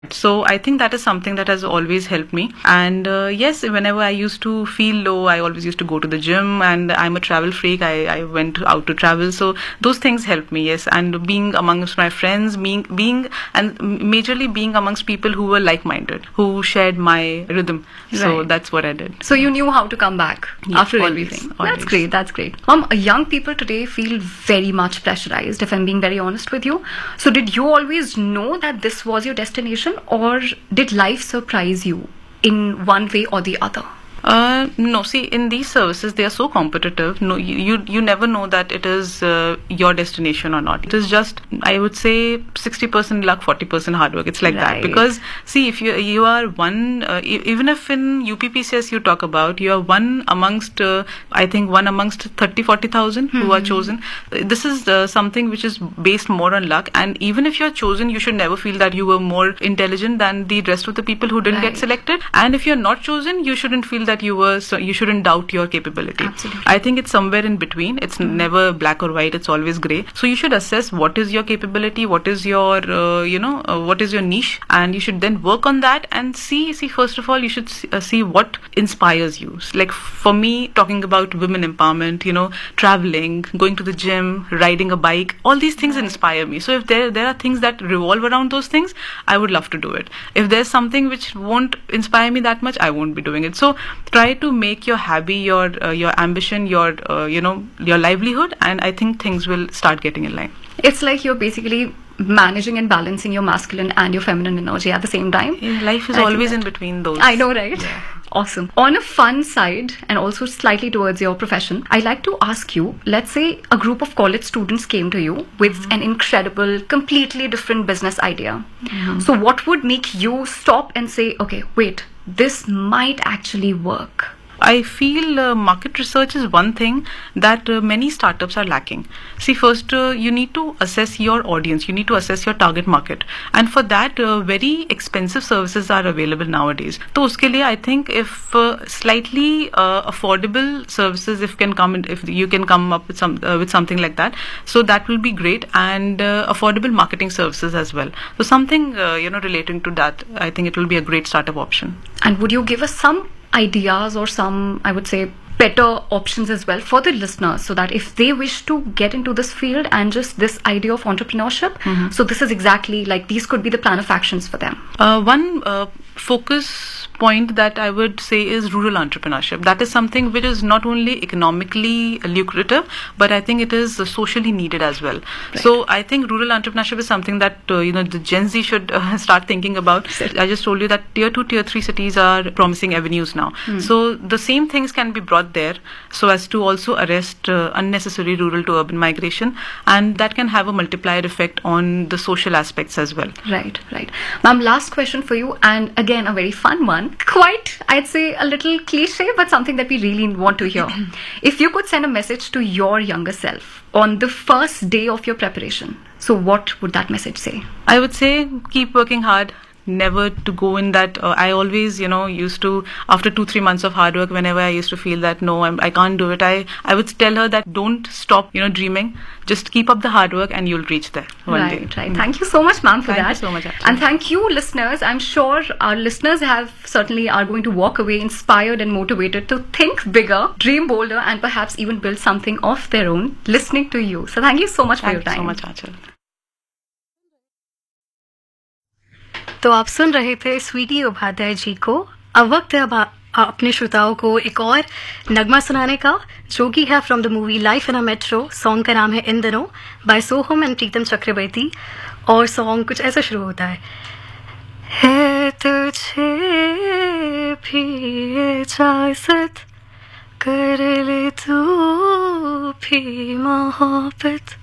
So I think that is something that has always helped me. And yes, whenever I used to feel low, I always used to go to the gym, and I'm a travel freak. I went out to travel. So those things helped me, yes. And being amongst my friends, being and majorly being amongst people who were like-minded, who shared my rhythm. So Right. that's what I did. So you knew how to come back Yeah, after always, everything. always. That's great. That's great. Young people today feel very much pressurized, if I'm being very honest with you. So did you always know that this was your destination, or did life surprise you in one way or the other? No, see, in these services, they are so competitive. No, you never know that it is your destination or not. It is just, I would say, 60% luck, 40% hard work. It's like that. Right. Because, see, if you are one, even if in UPPCS you talk about, you are one amongst, I think, one amongst 30, 40,000 who are chosen. This is something which is based more on luck. And even if you're chosen, you should never feel that you were more intelligent than the rest of the people who didn't Right. get selected. And if you're not chosen, you shouldn't feel that you shouldn't doubt your capability. Absolutely. I think it's somewhere in between. It's never black or white. It's always gray. So you should assess what is your capability, what is your what is your niche, and you should then work on that and see. First of all, you should see what inspires you. Like for me, talking about women empowerment, traveling, going to the gym, riding a bike, all these things inspire me. So if there are things that revolve around those things, I would love to do it. If there's something which won't inspire me that much, I won't be doing it. So try to make your hobby your ambition, your livelihood, and I think things will start getting in line. It's like you're basically managing and balancing your masculine and your feminine energy at the same time. Yeah, life is I think always in that- between those. I know, right? Awesome. On a fun side, and also slightly towards your profession, I like to ask you, let's say a group of college students came to you with an incredible, completely different business idea. So what would make you stop and say, okay, wait, this might actually work? I feel market research is one thing that many startups are lacking. See, first you need to assess your audience. You need to assess your target market, and for that, very expensive services are available nowadays. So, uske liye, I think if slightly affordable services, if you can come up with something like that, so that will be great, and affordable marketing services as well. So, something relating to that, I think it will be a great startup option. And would you give us some ideas or some, I would say, better options as well for the listeners, so that if they wish to get into this field and just this idea of entrepreneurship, so this is exactly like these could be the plan of actions for them? One focus point that I would say is rural entrepreneurship. That is something which is not only economically lucrative, but I think it is socially needed as well. So I think rural entrepreneurship is something that the Gen Z should start thinking about. I just told you that tier 2, tier 3 cities are promising avenues now. So the same things can be brought there, so as to also arrest unnecessary rural to urban migration, and that can have a multiplier effect on the social aspects as well. Right. Ma'am, last question for you, and again a very fun one. Quite, I'd say, a little cliche, but something that we really want to hear. If you could send a message to your younger self on the first day of your preparation, so what would that message say? I would say keep working hard. Never to go in that. I always, used to, after 2-3 months of hard work, whenever I used to feel that no, I can't do it, I would tell her that don't stop, dreaming. Just keep up the hard work, and you'll reach there one day. Right. Thank you so much, ma'am, for Thank that. you so much, actually. And thank you, listeners. I'm sure our listeners are going to walk away inspired and motivated to think bigger, dream bolder, and perhaps even build something of their own, listening to you. So thank you so much for your Thank you time. so much, Achal. तो आप सुन रहे थे स्वीटी उपाध्याय जी को। अब वक्त है अब अपने श्रोताओं को एक और नगमा सुनाने का, जो कि है from the movie life in a metro. Song का नाम है इन दिनों bye Soham and Pritam Chakraborty, और सॉन्ग कुछ ऐसा शुरू होता है तुझे भी इजाजत कर ले तू भी मोहब्बत